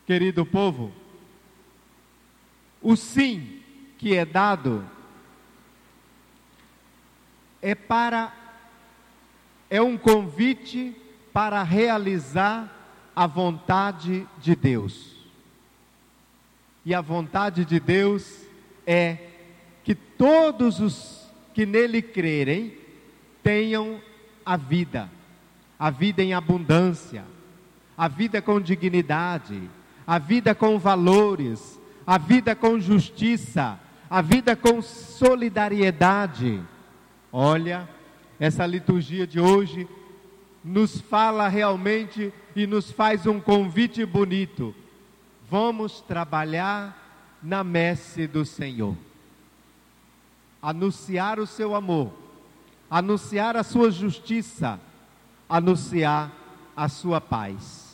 Querido povo, o sim que é dado é um convite para realizar a vontade de Deus. E a vontade de Deus é que todos os que nele crerem tenham a vida em abundância, a vida com dignidade, a vida com valores, a vida com justiça, a vida com solidariedade. Olha, essa liturgia de hoje nos fala realmente e nos faz um convite bonito. Vamos trabalhar na messe do Senhor. Anunciar o seu amor, anunciar a sua justiça, anunciar a sua paz.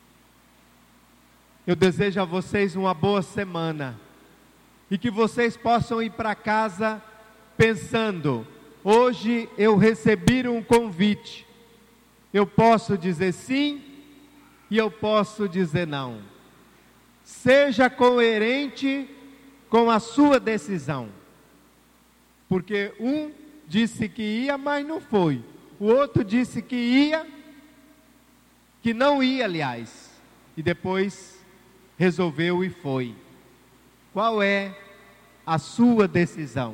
Eu desejo a vocês uma boa semana e que vocês possam ir para casa pensando: hoje eu recebi um convite, eu posso dizer sim e eu posso dizer não. Seja coerente com a sua decisão, porque um disse que ia, mas não foi. O outro disse que ia, que não ia, aliás, e depois resolveu e foi. Qual é a sua decisão?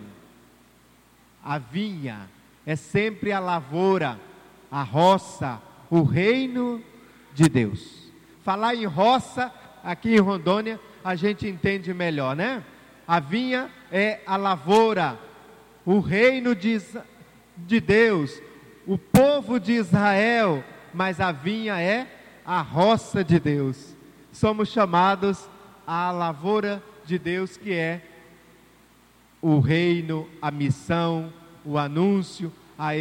A vinha é sempre a lavoura, a roça, o reino de Deus. Falar em roça, aqui em Rondônia, a gente entende melhor, né? A vinha é a lavoura, o reino de Deus, o povo de Israel, mas a vinha é a roça de Deus. Somos chamados à lavoura de Deus, que é o reino, a missão, o anúncio, a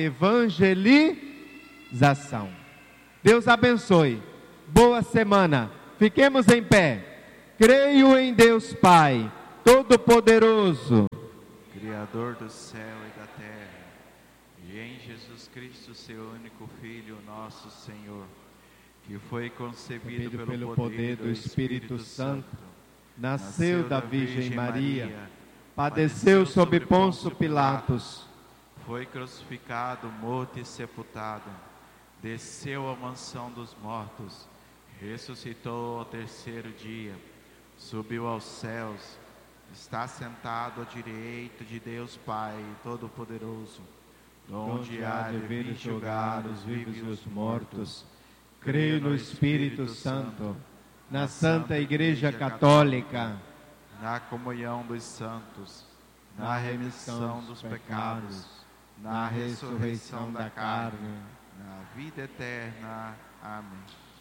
evangelização. Deus abençoe. Boa semana. Fiquemos em pé. Creio em Deus Pai, Todo-Poderoso, Criador do céu e da terra, e em Jesus Cristo, seu único Filho, nosso Senhor, que foi concebido pelo poder do Espírito Santo, nasceu da Virgem Maria, padeceu sob Pôncio Pilatos, foi crucificado, morto e sepultado, desceu à mansão dos mortos, ressuscitou ao terceiro dia, subiu aos céus, está sentado à direita de Deus Pai Todo-Poderoso, onde há de vir julgar os vivos e os mortos. Creio no Espírito Santo, na Santa Igreja Católica, na comunhão dos santos, na remissão dos pecados, na ressurreição da carne, na vida eterna. Amém.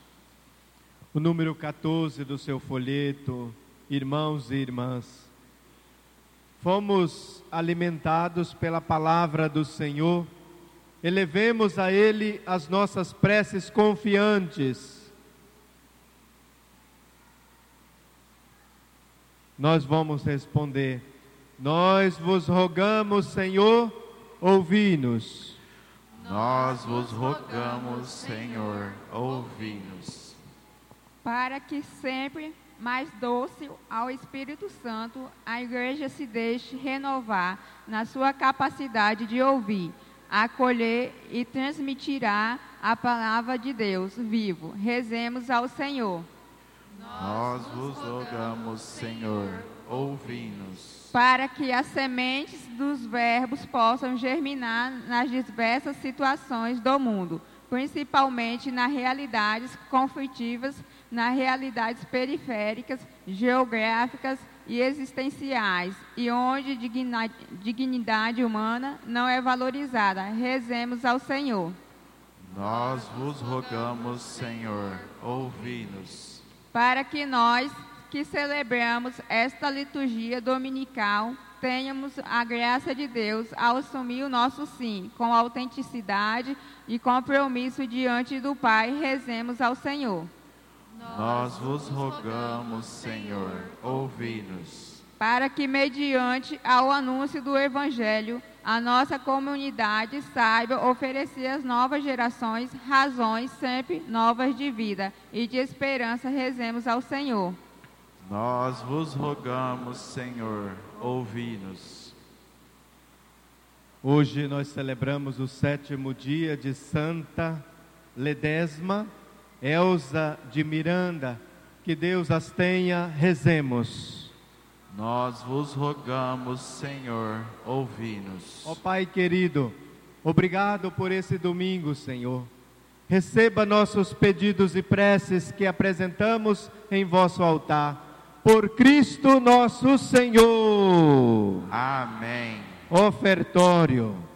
O número 14 do seu folheto, irmãos e irmãs, fomos alimentados pela palavra do Senhor, elevemos a Ele as nossas preces confiantes. Nós vamos responder: nós vos rogamos, Senhor, ouvi-nos. Nós vos rogamos, Senhor, ouvi-nos. Para que sempre mais doce ao Espírito Santo, a Igreja se deixe renovar na sua capacidade de ouvir, acolher e transmitirá a palavra de Deus vivo. Rezemos ao Senhor. Nós vos rogamos, Senhor, ouvi-nos. Para que as sementes dos verbos possam germinar nas diversas situações do mundo, principalmente nas realidades conflitivas, nas realidades periféricas, geográficas e existenciais, e onde dignidade humana não é valorizada. Rezemos ao Senhor. Nós vos rogamos, Senhor, ouvi-nos. Para que nós, que celebramos esta liturgia dominical, tenhamos a graça de Deus ao assumir o nosso sim, com autenticidade e compromisso diante do Pai. Rezemos ao Senhor. Nós vos rogamos, Senhor, ouvi-nos. Para que, mediante ao anúncio do Evangelho, a nossa comunidade saiba oferecer às novas gerações razões sempre novas de vida e de esperança. Rezemos ao Senhor. Nós vos rogamos, Senhor, ouvi-nos. Hoje nós celebramos o 7º dia de Santa Ledesma, Elza de Miranda. Que Deus as tenha. Rezemos. Nós vos rogamos, Senhor, ouvi-nos. Ó Pai querido, obrigado por esse domingo, Senhor. Receba nossos pedidos e preces que apresentamos em vosso altar. Por Cristo nosso Senhor. Amém. Ofertório.